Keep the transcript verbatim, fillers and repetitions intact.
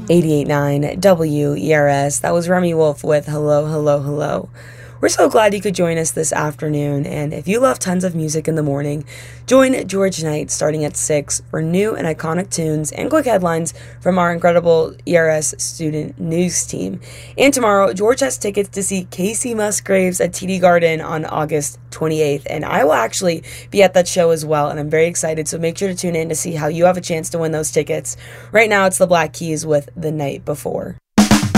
eighty-eight point nine W E R S. That was Remy Wolf with Hello, Hello, Hello. We're so glad you could join us this afternoon, and if you love tons of music in the morning, join George Knight starting at six for new and iconic tunes and quick headlines from our incredible E R S student news team. And tomorrow, George has tickets to see Casey Musgraves at T D Garden on August twenty-eighth, and I will actually be at that show as well, and I'm very excited, so make sure to tune in to see how you have a chance to win those tickets. Right now, it's the Black Keys with The Night Before.